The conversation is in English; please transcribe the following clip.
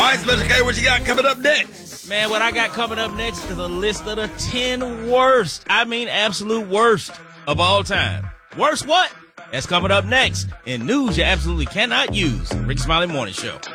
right, Special K, what you got coming up next? Man, what I got coming up next is a list of the 10 worst, absolute worst of all time. Worst what? That's coming up next in news you absolutely cannot use. Rick Smiley Morning Show.